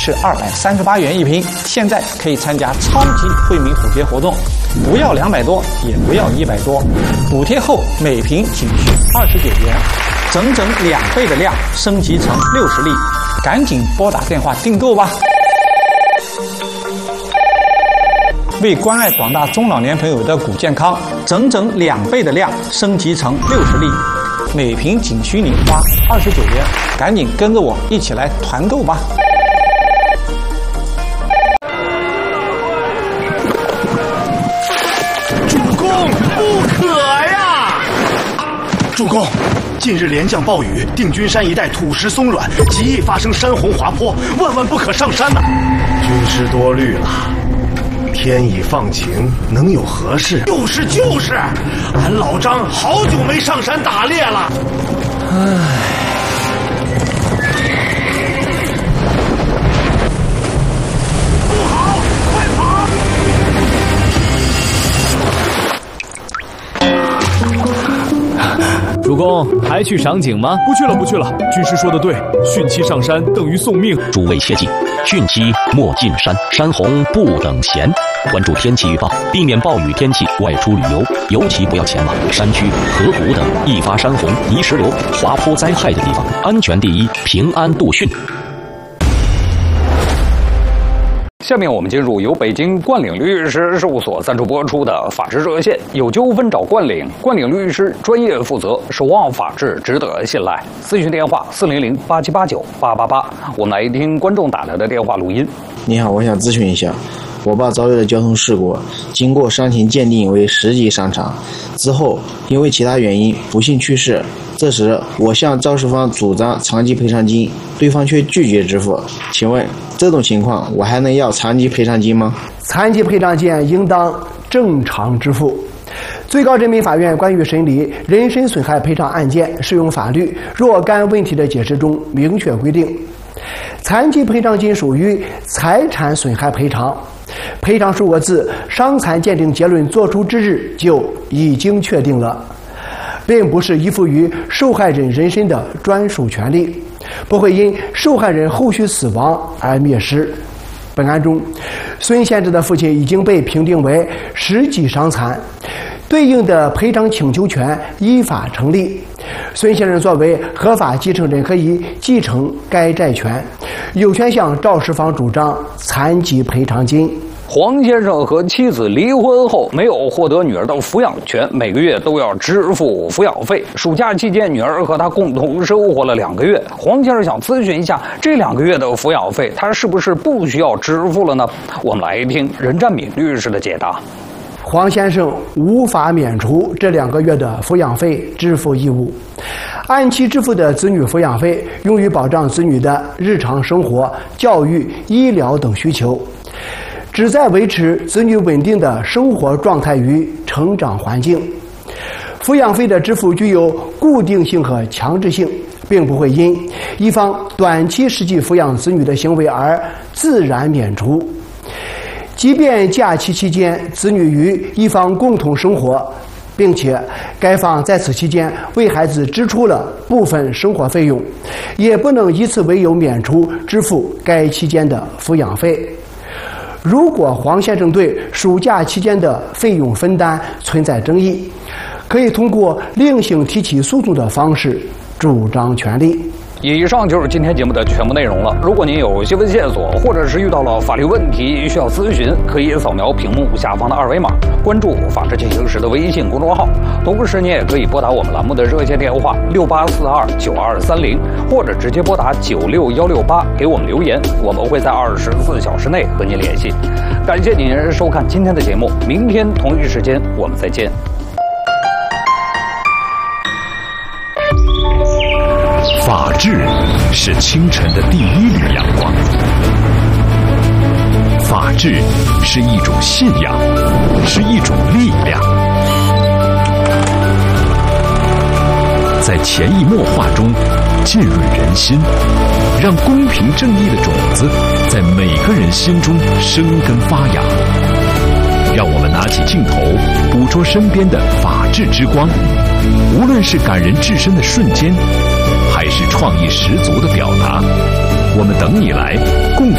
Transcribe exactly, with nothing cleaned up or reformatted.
是二百三十八元一瓶。现在可以参加超级惠民补贴活动，不要两百多，也不要一百多，补贴后每瓶仅需二十九元，整整两倍的量，升级成六十粒，赶紧拨打电话订购吧。为关爱广大中老年朋友的骨健康，整整两倍的量升级成六十粒，每瓶仅需你花二十九元，赶紧跟着我一起来团购吧。 主公，不可呀！主公，近日连降暴雨，定军山一带土石松软，极易发生山洪滑坡，万万不可上山呐！军师多虑了。天已放晴，能有何事？就是就是，俺老张好久没上山打猎了。唉，不好，快跑！ 主公，还去赏景吗？ 不去了，不去了。军师说的对，汛期上山等于送命。 诸位切记，汛期莫进山，山洪不等闲。关注天气预报，避免暴雨天气外出旅游，尤其不要前往山区、河谷等易发山洪、泥石流、滑坡灾害的地方。安全第一，平安度汛。 下面我们进入由北京冠岭律师事务所赞助播出的法治热线，有纠纷找冠岭，冠岭律师专业负责，守望法治，值得信赖。咨询电话四零零八七八九八八八。我们来听观众打来的电话录音。 你好，我想咨询一下，我爸遭遇了交通事故，经过伤情鉴定为十级伤残，之后因为其他原因不幸去世。这时我向肇事方主张残疾赔偿金，对方却拒绝支付。请问这种情况我还能要残疾赔偿金吗？ 残疾赔偿金应当正常支付。最高人民法院关于审理人身损害赔偿案件适用法律若干问题的解释中明确规定，残疾赔偿金属于财产损害赔偿，赔偿数额自伤残鉴定结论作出之日就已经确定了，并不是依附于受害人人身的专属权利，不会因受害人后续死亡而灭失。本案中，孙先生的父亲已经被评定为十级伤残，对应的赔偿请求权依法成立。孙先生作为合法继承人，可以继承该债权，有权向肇事方主张残疾赔偿金。 黄先生和妻子离婚后没有获得女儿的抚养权，每个月都要支付抚养费。暑假期间，女儿和他共同生活了两个月。黄先生想咨询一下，这两个月的抚养费，他是不是不需要支付了呢？我们来听任占敏律师的解答。 黄先生无法免除这两个月的抚养费支付义务，按期支付的子女抚养费用于保障子女的日常生活、教育、医疗等需求，旨在维持子女稳定的生活状态与成长环境。抚养费的支付具有固定性和强制性，并不会因一方短期实际抚养子女的行为而自然免除。即便假期期间子女与一方共同生活，并且该方在此期间为孩子支出了部分生活费用，也不能以此为由免除支付该期间的抚养费。如果黄先生对暑假期间的费用分担存在争议，可以通过另行提起诉讼的方式主张权利。 以上就是今天节目的全部内容了。如果您有新闻线索，或者是遇到了法律问题需要咨询，可以扫描屏幕下方的二维码，关注法治进行时的微信公众号。同时，您也可以拨打我们栏目的热线电话六八四二九二三零，或者直接拨打九六幺六八给我们留言，我们会在二十四小时内和您联系。感谢您收看今天的节目，明天同一时间我们再见。 法治是清晨的第一缕阳光，法治是一种信仰，是一种力量。在潜移默化中浸润人心，让公平正义的种子在每个人心中生根发芽。让我们拿起镜头，捕捉身边的法治之光，无论是感人至深的瞬间，还是创意十足的表达，我们等你来共